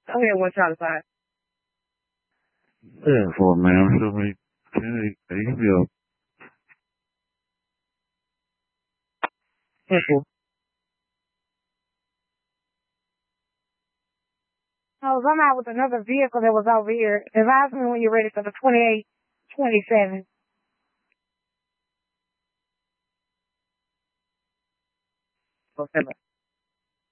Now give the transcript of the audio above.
Okay, what y'all decide? Yeah, for a man, show me 10, 8 bills. Simple. I was out with another vehicle that was over here. Advise me when you're ready for the 2827. Okay.